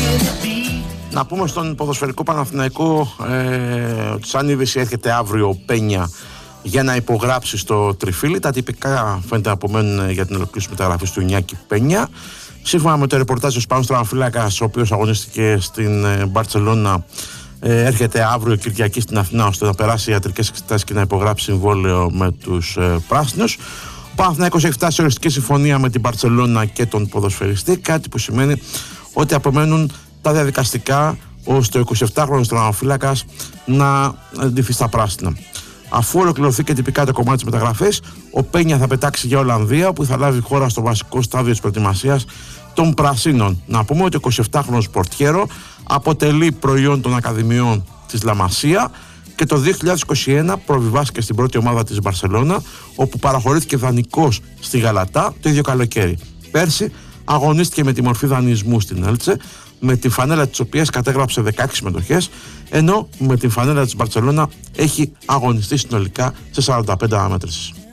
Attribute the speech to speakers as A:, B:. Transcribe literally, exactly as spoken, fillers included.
A: Να πούμε στον ποδοσφαιρικό Παναθηναϊκό ε, ότι σαν είδηση έρχεται αύριο ο Πένια για να υπογράψει στο τριφύλι. Τα τυπικά φαίνεται να απομένουν για την ολοκλήρωση μεταγραφής του Ινιάκη Πένια. Σύμφωνα με το ρεπορτάζ του Ισπανού τερματοφύλακας, ο οποίος αγωνίστηκε στην Μπαρτσελώνα, ε, έρχεται αύριο Κυριακή στην Αθηνά ώστε να περάσει ιατρικές εξετάσεις και να υπογράψει συμβόλαιο με τους ε, πράσινους. Ο Παναθηναϊκός έχει φτάσει σε οριστική συμφωνία με την Μπαρτσελώνα και τον ποδοσφαιριστή, κάτι που σημαίνει ότι απομένουν τα διαδικαστικά ώστε ο εικοσιεπτάχρονος τερματοφύλακας να ντυθεί στα πράσινα. Αφού ολοκληρωθεί και τυπικά το κομμάτι της μεταγραφής, ο Πένια θα πετάξει για Ολλανδία, που θα λάβει χώρα στο βασικό στάδιο της προετοιμασίας των πρασίνων. Να πούμε ότι ο εικοσιεπτάχρονος πορτιέρο αποτελεί προϊόν των Ακαδημιών της Λα Μασία και το δύο χιλιάδες είκοσι ένα προβιβάστηκε στην πρώτη ομάδα της Μπαρσελώνα, όπου παραχωρήθηκε δανεικός στη Γαλατά το ίδιο καλοκαίρι. Πέρσι αγωνίστηκε με τη μορφή δανεισμού στην Έλτσε, με την φανέλα της οποίας κατέγραψε δεκαέξι συμμετοχές, ενώ με την φανέλα της Μπαρτσελώνα έχει αγωνιστεί συνολικά σε σαράντα πέντε αναμέτρησεις.